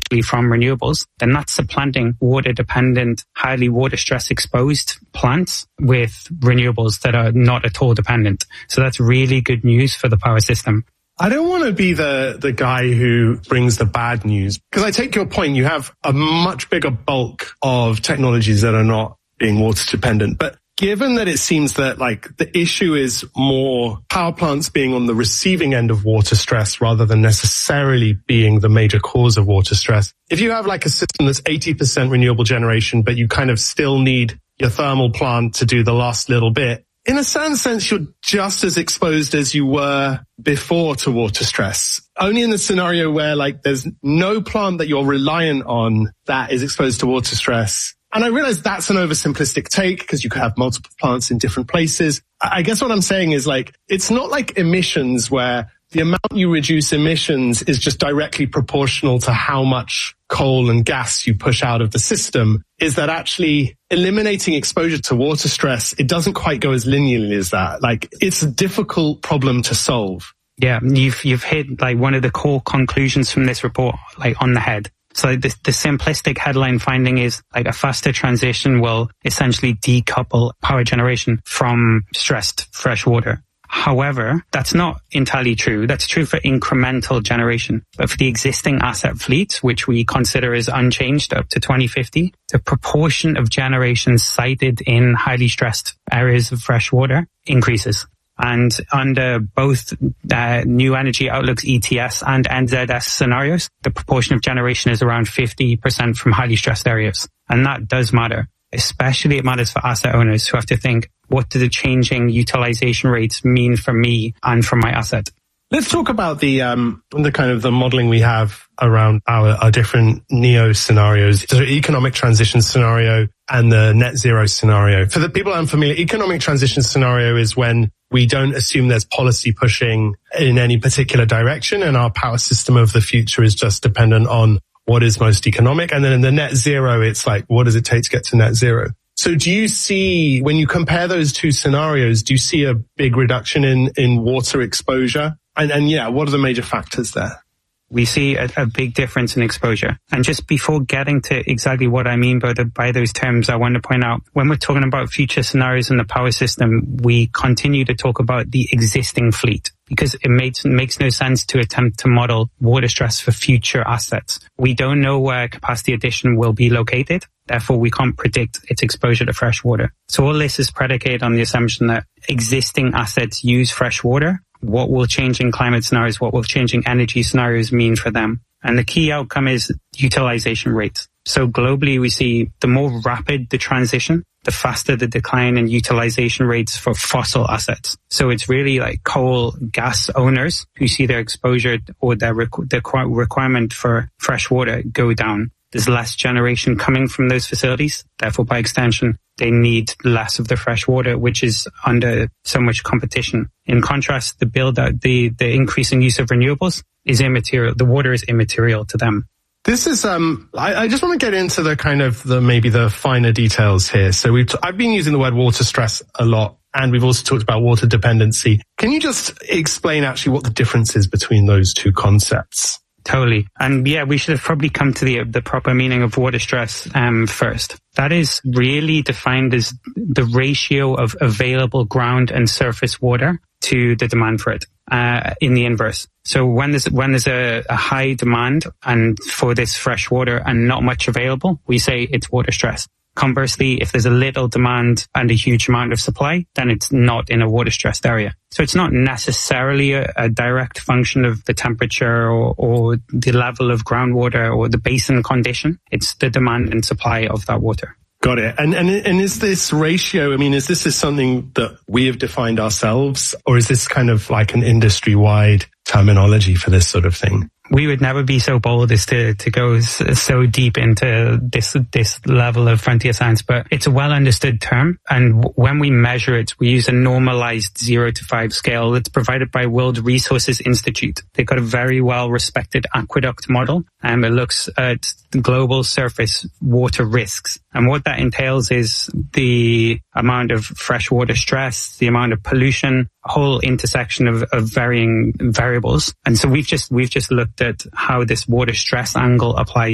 largely from renewables, then that's supplanting water-dependent, highly water stress exposed plants with renewables that are not at all dependent. So that's really good news for the power system. I don't want to be the guy who brings the bad news, because I take your point. You have a much bigger bulk of technologies that are not being water dependent. But given that it seems that like the issue is more power plants being on the receiving end of water stress rather than necessarily being the major cause of water stress, if you have like a system that's 80% renewable generation, but you kind of still need your thermal plant to do the last little bit, in a certain sense, you're just as exposed as you were before to water stress. Only in the scenario where like there's no plant that you're reliant on that is exposed to water stress. And I realize that's an oversimplistic take because you could have multiple plants in different places. I guess what I'm saying is like, it's not like emissions where the amount you reduce emissions is just directly proportional to how much coal and gas you push out of the system. Is that actually eliminating exposure to water stress, it doesn't quite go as linearly as that. Like, it's a difficult problem to solve. Yeah, you've hit like one of the core conclusions from this report, like on the head. So the simplistic headline finding is like a faster transition will essentially decouple power generation from stressed fresh water. However, that's not entirely true. That's true for incremental generation. But for the existing asset fleet, which we consider as unchanged up to 2050, the proportion of generation sited in highly stressed areas of fresh water increases. And under both New Energy Outlook's ETS and NZS scenarios, the proportion of generation is around 50% from highly stressed areas. And that does matter. Especially it matters for asset owners who have to think, what do the changing utilization rates mean for me and for my asset? Let's talk about the kind of the modeling we have around our different NEO scenarios, the economic transition scenario and the net zero scenario. For the people unfamiliar, economic transition scenario is when we don't assume there's policy pushing in any particular direction and our power system of the future is just dependent on what is most economic. And then in the net zero, it's like, what does it take to get to net zero? So do you see, when you compare those two scenarios, do you see a big reduction in water exposure? And yeah, what are the major factors there? We see a big difference in exposure. And just before getting to exactly what I mean by those terms, I want to point out, when we're talking about future scenarios in the power system, we continue to talk about the existing fleet because it makes no sense to attempt to model water stress for future assets. We don't know where capacity addition will be located. Therefore, we can't predict its exposure to fresh water. So all this is predicated on the assumption that existing assets use fresh water. What will changing climate scenarios, what will changing energy scenarios mean for them? And the key outcome is utilization rates. So globally, we see the more rapid the transition, the faster the decline in utilization rates for fossil assets. So it's really like coal, gas owners who see their exposure or their requirement for fresh water go down. There's less generation coming from those facilities. Therefore, by extension, they need less of the fresh water, which is under so much competition. In contrast, the build-out, the increasing use of renewables is immaterial. The water is immaterial to them. This is, I just want to get into the kind of maybe the finer details here. So I've been using the word water stress a lot, and we've also talked about water dependency. Can you just explain actually what the difference is between those two concepts? Totally. And yeah, we should have probably come to the proper meaning of water stress first. That is really defined as the ratio of available ground and surface water to the demand for it in the inverse. So when there's a high demand and for this fresh water and not much available, we say it's water stress. Conversely, if there's a little demand and a huge amount of supply, then it's not in a water-stressed area. So it's not necessarily a direct function of the temperature or the level of groundwater or the basin condition. It's the demand and supply of that water. Got it. And is this ratio, I mean, is this something that we have defined ourselves, or is this kind of like an industry-wide terminology for this sort of thing? We would never be so bold as to go so deep into this level of frontier science, but it's a well understood term. And when we measure it, we use a normalized 0 to 5 scale that's provided by World Resources Institute. They've got a very well respected aqueduct model, and it looks at global surface water risks. And what that entails is the amount of freshwater stress, the amount of pollution, a whole intersection of varying variables. And so we've just looked at how this water stress angle applies